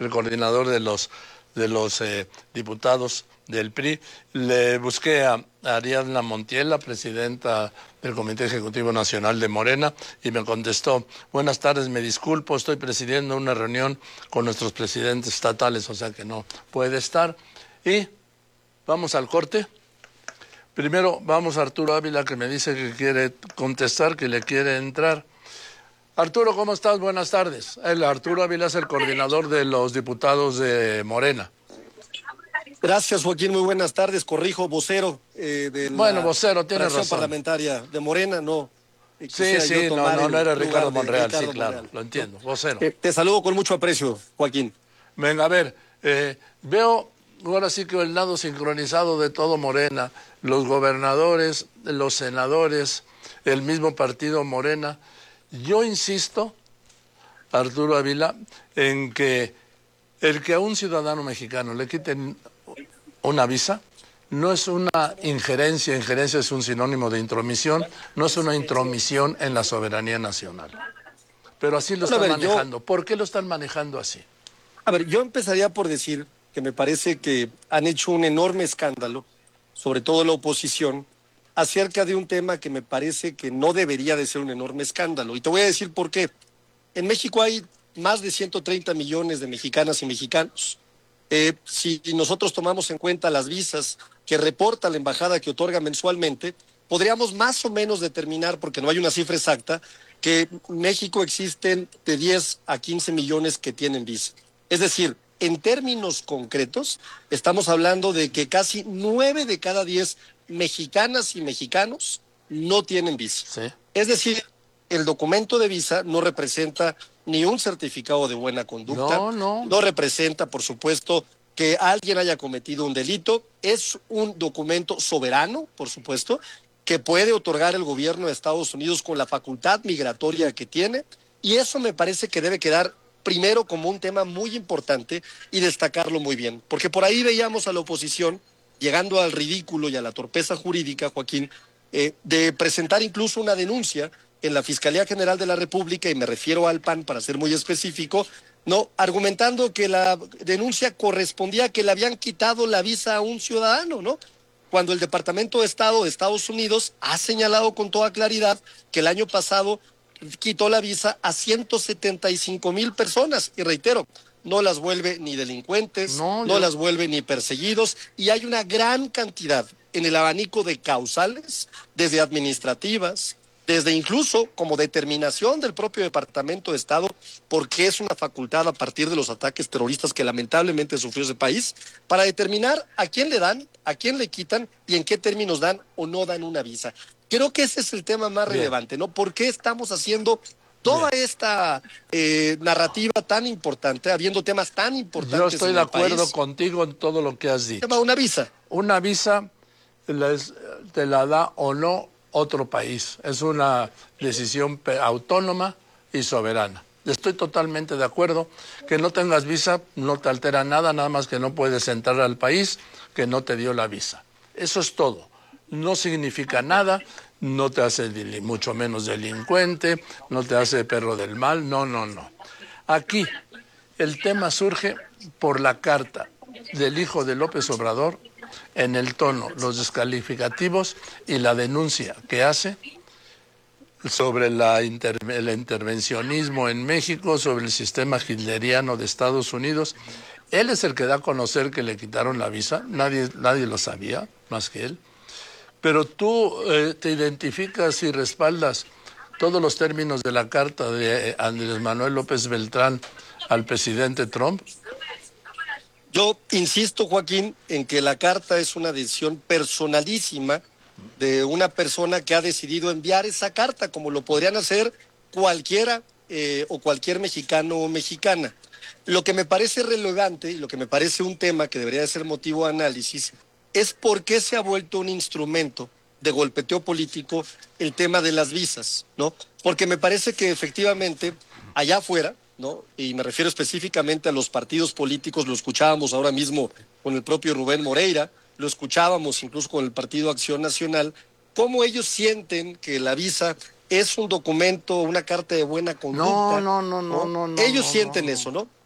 el coordinador de los diputados del PRI. Le busqué a Ariadna Montiel, la presidenta del Comité Ejecutivo Nacional de Morena, y me contestó: buenas tardes, me disculpo, estoy presidiendo una reunión con nuestros presidentes estatales, o sea que no puede estar. Y vamos al corte. Primero vamos a Arturo Ávila, que me dice que quiere contestar, que le quiere entrar. Arturo, ¿cómo estás? Buenas tardes. Arturo Ávila es el coordinador de los diputados de Morena. Gracias, Joaquín. Muy buenas tardes. Corrijo, vocero de vocero, tiene razón. Parlamentaria de Morena, no. Sí, no era Ricardo Monreal, sí, claro, Monreal. Lo entiendo, ¿no? Vocero. Te saludo con mucho aprecio, Joaquín. Venga, a ver, veo ahora sí que el lado sincronizado de todo Morena, los gobernadores, los senadores, el mismo partido Morena. Yo insisto, Arturo Ávila, en que el que a un ciudadano mexicano le quiten una visa no es una injerencia es un sinónimo de intromisión, no es una intromisión en la soberanía nacional. Pero así lo están manejando. ¿Por qué lo están manejando así? A ver, yo empezaría por decir que me parece que han hecho un enorme escándalo, sobre todo la oposición, acerca de un tema que me parece que no debería de ser un enorme escándalo. Y te voy a decir por qué. En México hay más de 130 millones de mexicanas y mexicanos. Si nosotros tomamos en cuenta las visas que reporta la embajada que otorga mensualmente, podríamos más o menos determinar, porque no hay una cifra exacta, que en México existen de 10 a 15 millones que tienen visa. Es decir, en términos concretos, estamos hablando de que casi 9 de cada 10 mexicanas y mexicanos no tienen visa. Sí. Es decir, el documento de visa no representa ni un certificado de buena conducta, no representa, por supuesto, que alguien haya cometido un delito. Es un documento soberano, por supuesto, que puede otorgar el gobierno de Estados Unidos con la facultad migratoria que tiene, y eso me parece que debe quedar primero como un tema muy importante y destacarlo muy bien, porque por ahí veíamos a la oposición llegando al ridículo y a la torpeza jurídica, Joaquín, de presentar incluso una denuncia en la Fiscalía General de la República, y me refiero al PAN para ser muy específico, no, argumentando que la denuncia correspondía a que le habían quitado la visa a un ciudadano, ¿no? Cuando el Departamento de Estado de Estados Unidos ha señalado con toda claridad que el año pasado quitó la visa a 175,000 personas, y reitero, no las vuelve ni delincuentes, no las vuelve ni perseguidos, y hay una gran cantidad en el abanico de causales, desde administrativas, desde incluso como determinación del propio Departamento de Estado, porque es una facultad a partir de los ataques terroristas que lamentablemente sufrió ese país, para determinar a quién le dan, a quién le quitan y en qué términos dan o no dan una visa. Creo que ese es el tema más relevante, ¿no? ¿Por qué estamos haciendo toda esta narrativa tan importante, habiendo temas tan importantes? Yo estoy de acuerdo contigo en todo lo que has dicho. Una visa. Una visa te la da o no otro país. Es una decisión autónoma y soberana. Estoy totalmente de acuerdo. Que no tengas visa no te altera nada, nada más que no puedes entrar al país que no te dio la visa. Eso es todo. No significa nada, no te hace mucho menos delincuente, no te hace perro del mal, no. Aquí el tema surge por la carta del hijo de López Obrador, en el tono, los descalificativos y la denuncia que hace sobre el intervencionismo en México, sobre el sistema hitleriano de Estados Unidos. Él es el que da a conocer que le quitaron la visa, nadie lo sabía más que él. Pero tú te identificas y respaldas todos los términos de la carta de Andrés Manuel López Beltrán al presidente Trump. Yo insisto, Joaquín, en que la carta es una decisión personalísima de una persona que ha decidido enviar esa carta, como lo podrían hacer cualquiera o cualquier mexicano o mexicana. Lo que me parece relevante y lo que me parece un tema que debería de ser motivo de análisis es por qué se ha vuelto un instrumento de golpeteo político el tema de las visas, ¿no? Porque me parece que efectivamente allá afuera, ¿no? Y me refiero específicamente a los partidos políticos, lo escuchábamos ahora mismo con el propio Rubén Moreira, lo escuchábamos incluso con el Partido Acción Nacional, cómo ellos sienten que la visa es un documento, una carta de buena conducta. No. Ellos sienten eso, ¿no?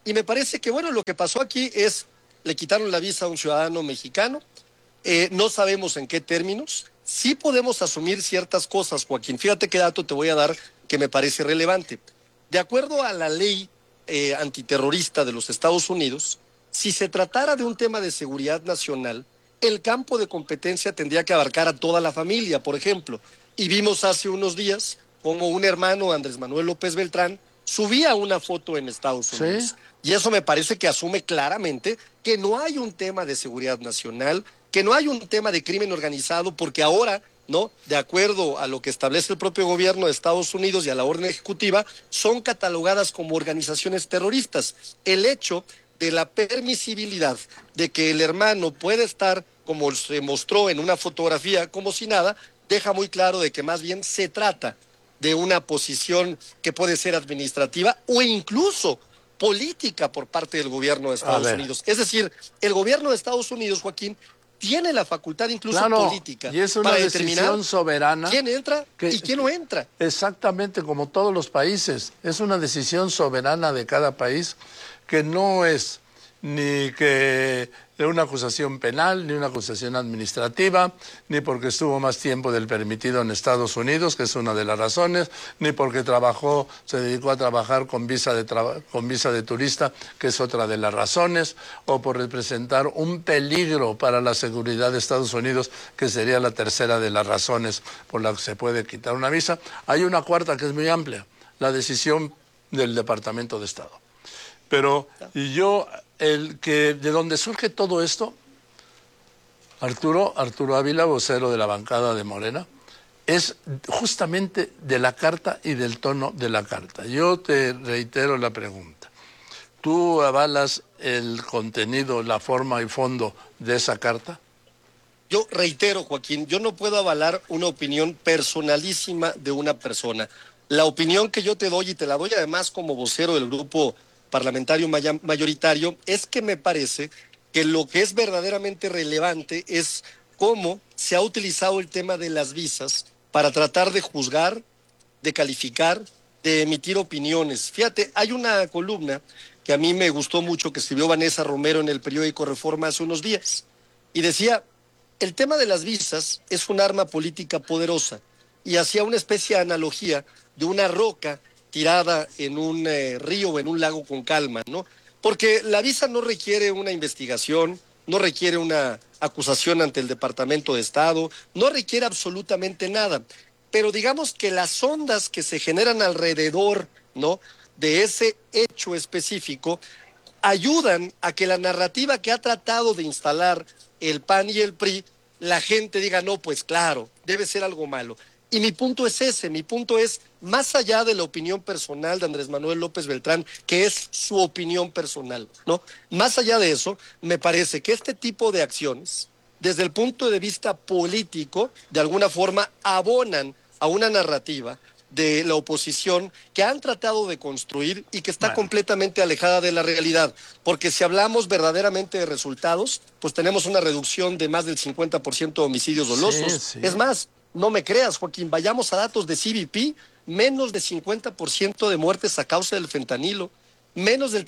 Y me parece que, bueno, lo que pasó aquí es, le quitaron la visa a un ciudadano mexicano, no sabemos en qué términos, sí podemos asumir ciertas cosas, Joaquín. Fíjate qué dato te voy a dar que me parece relevante. De acuerdo a la ley antiterrorista de los Estados Unidos, si se tratara de un tema de seguridad nacional, el campo de competencia tendría que abarcar a toda la familia, por ejemplo. Y vimos hace unos días como un hermano, Andrés Manuel López Beltrán, subía una foto en Estados Unidos. ¿Sí? Y eso me parece que asume claramente que no hay un tema de seguridad nacional, que no hay un tema de crimen organizado, porque ahora, ¿no? De acuerdo a lo que establece el propio gobierno de Estados Unidos y a la orden ejecutiva, son catalogadas como organizaciones terroristas. El hecho de la permisibilidad de que el hermano puede estar, como se mostró en una fotografía, como si nada, deja muy claro de que más bien se trata de una posición que puede ser administrativa o incluso política por parte del gobierno de Estados Unidos. Es decir, el gobierno de Estados Unidos, Joaquín, tiene la facultad incluso política y es una para decisión soberana quién entra y quién no entra. Exactamente, como todos los países. Es una decisión soberana de cada país que no es ni que de una acusación penal, ni una acusación administrativa, ni porque estuvo más tiempo del permitido en Estados Unidos, que es una de las razones, ni porque se dedicó a trabajar con visa de turista, que es otra de las razones, o por representar un peligro para la seguridad de Estados Unidos, que sería la tercera de las razones por la que se puede quitar una visa. Hay una cuarta que es muy amplia, la decisión del Departamento de Estado. Pero de donde surge todo esto, Arturo Ávila, vocero de la bancada de Morena, es justamente de la carta y del tono de la carta. Yo te reitero la pregunta. ¿Tú avalas el contenido, la forma y fondo de esa carta? Yo reitero, Joaquín, yo no puedo avalar una opinión personalísima de una persona. La opinión que yo te doy, y te la doy además como vocero del grupo parlamentario mayoritario, es que me parece que lo que es verdaderamente relevante es cómo se ha utilizado el tema de las visas para tratar de juzgar, de calificar, de emitir opiniones. Fíjate, hay una columna que a mí me gustó mucho que escribió Vanessa Romero en el periódico Reforma hace unos días, y decía, el tema de las visas es un arma política poderosa, y hacía una especie de analogía de una roca tirada en un río o en un lago con calma, ¿no? Porque la visa no requiere una investigación, no requiere una acusación ante el Departamento de Estado, no requiere absolutamente nada. Pero digamos que las ondas que se generan alrededor, ¿no?, de ese hecho específico ayudan a que la narrativa que ha tratado de instalar el PAN y el PRI, la gente diga, no, pues claro, debe ser algo malo. Y mi punto es ese, mi punto es, más allá de la opinión personal de Andrés Manuel López Beltrán, que es su opinión personal, ¿no? Más allá de eso, me parece que este tipo de acciones, desde el punto de vista político, de alguna forma abonan a una narrativa de la oposición que han tratado de construir y que está completamente alejada de la realidad. Porque si hablamos verdaderamente de resultados, pues tenemos una reducción de más del 50% de homicidios dolosos. Sí, sí. Es más, no me creas, Joaquín, vayamos a datos de CBP, menos de 50% de muertes a causa del fentanilo, menos del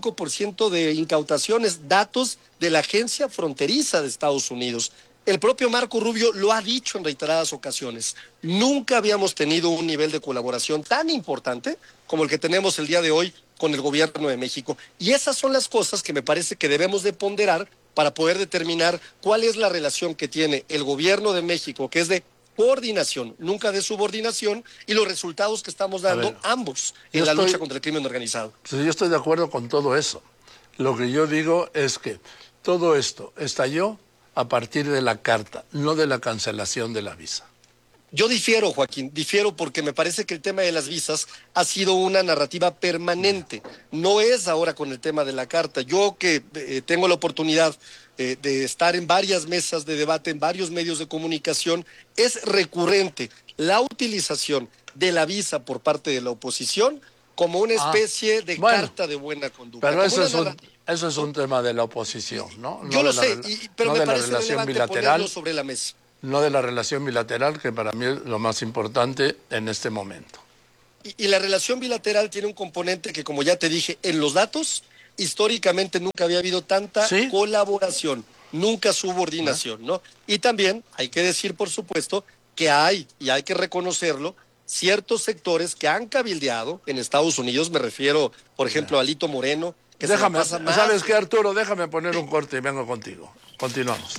35% de incautaciones, datos de la Agencia Fronteriza de Estados Unidos. El propio Marco Rubio lo ha dicho en reiteradas ocasiones. Nunca habíamos tenido un nivel de colaboración tan importante como el que tenemos el día de hoy con el gobierno de México. Y esas son las cosas que me parece que debemos de ponderar para poder determinar cuál es la relación que tiene el gobierno de México, que es de coordinación, nunca de subordinación, y los resultados que estamos dando ambos en la lucha contra el crimen organizado. Yo estoy de acuerdo con todo eso. Lo que yo digo es que todo esto estalló a partir de la carta, no de la cancelación de la visa. Yo difiero, Joaquín, difiero porque me parece que el tema de las visas ha sido una narrativa permanente. No es ahora con el tema de la carta. Yo que tengo la oportunidad de estar en varias mesas de debate, en varios medios de comunicación, es recurrente la utilización de la visa por parte de la oposición como una especie de carta de buena conducta. Pero eso es un tema de la oposición, ¿no? Yo lo sé, pero me parece relevante ponerlo sobre la mesa. No de la relación bilateral, que para mí es lo más importante en este momento. Y la relación bilateral tiene un componente que, como ya te dije, en los datos históricamente nunca había habido tanta colaboración, nunca subordinación, ¿no? Y también hay que decir, por supuesto, que hay que reconocerlo, ciertos sectores que han cabildeado en Estados Unidos, me refiero, por ejemplo, a Alito Moreno, que ¿sabes qué, Arturo? Déjame poner un corte y vengo contigo. Continuamos.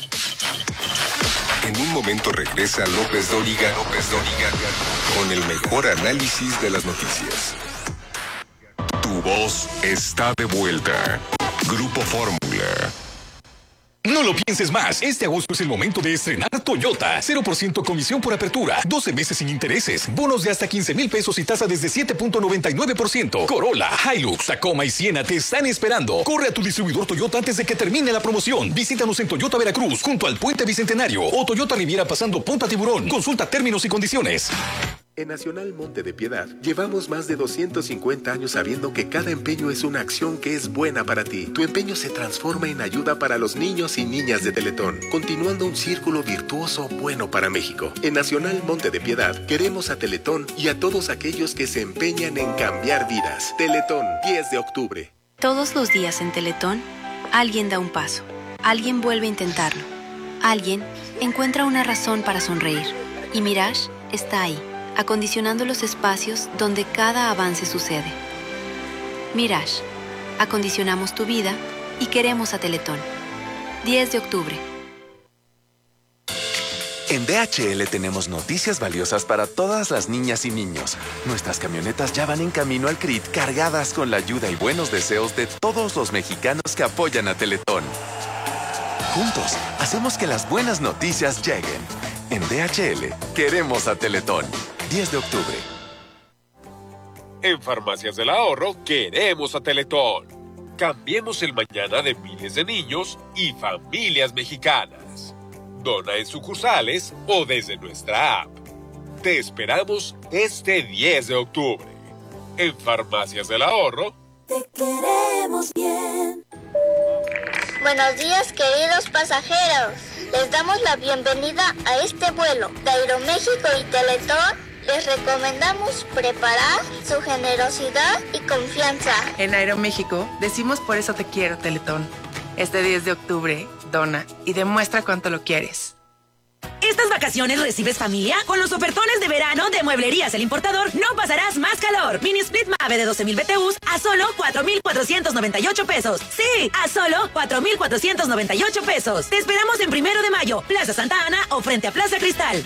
En un momento regresa López Dóriga con el mejor análisis de las noticias. Tu voz está de vuelta. Grupo Fórmula. No lo pienses más. Este agosto es el momento de estrenar Toyota. 0% comisión por apertura, 12 meses sin intereses, bonos de hasta 15,000 pesos y tasa desde 7.99%. Corolla, Hilux, Tacoma y Siena te están esperando. Corre a tu distribuidor Toyota antes de que termine la promoción. Visítanos en Toyota Veracruz, junto al Puente Bicentenario, o Toyota Riviera pasando Punta Tiburón. Consulta términos y condiciones. En Nacional Monte de Piedad, llevamos más de 250 años sabiendo que cada empeño es una acción que es buena para ti. Tu empeño se transforma en ayuda para los niños y niñas de Teletón, continuando un círculo virtuoso bueno para México. En Nacional Monte de Piedad, queremos a Teletón y a todos aquellos que se empeñan en cambiar vidas. Teletón, 10 de octubre. Todos los días en Teletón, alguien da un paso. Alguien vuelve a intentarlo. Alguien encuentra una razón para sonreír. Y Mirage está ahí, acondicionando los espacios donde cada avance sucede. Mirage, acondicionamos tu vida y queremos a Teletón. 10 de octubre. En DHL tenemos noticias valiosas para todas las niñas y niños. Nuestras camionetas ya van en camino al CRIT cargadas con la ayuda y buenos deseos de todos los mexicanos que apoyan a Teletón. Juntos, hacemos que las buenas noticias lleguen. En DHL, queremos a Teletón. 10 de octubre. En Farmacias del Ahorro, queremos a Teletón. Cambiemos el mañana de miles de niños y familias mexicanas. Dona en sucursales o desde nuestra app. Te esperamos este 10 de octubre. En Farmacias del Ahorro, te queremos bien. Buenos días, queridos pasajeros. Les damos la bienvenida a este vuelo de Aeroméxico y Teletón. Les recomendamos preparar su generosidad y confianza. En Aeroméxico decimos por eso te quiero, Teletón. Este 10 de octubre, dona y demuestra cuánto lo quieres. Estas vacaciones recibes familia con los ofertones de verano de Mueblerías El Importador. No pasarás más calor. Mini Split Mave de 12,000 BTUs a solo 4,498 pesos. Sí, a solo 4,498 pesos. Te esperamos en 1 de mayo, Plaza Santa Ana o frente a Plaza Cristal.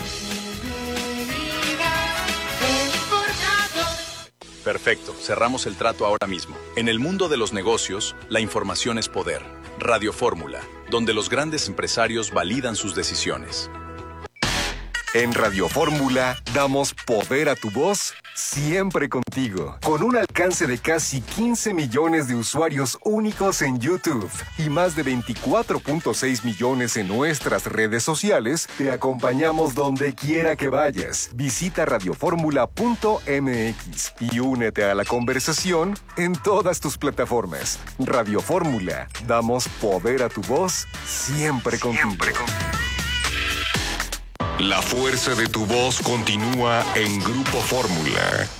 Perfecto, cerramos el trato ahora mismo. En el mundo de los negocios, la información es poder. Radio Fórmula, donde los grandes empresarios validan sus decisiones. En Radio Fórmula damos poder a tu voz siempre contigo. Con un alcance de casi 15 millones de usuarios únicos en YouTube y más de 24.6 millones en nuestras redes sociales, te acompañamos donde quiera que vayas. Visita radioformula.mx y únete a la conversación en todas tus plataformas. Radio Fórmula, damos poder a tu voz siempre contigo. La fuerza de tu voz continúa en Grupo Fórmula.